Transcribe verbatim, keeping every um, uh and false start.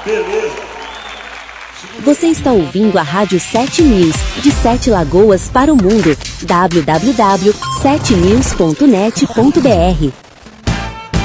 Beleza. Você está ouvindo a Rádio sete News, de Sete Lagoas para o mundo. w w w ponto sete news ponto net ponto b r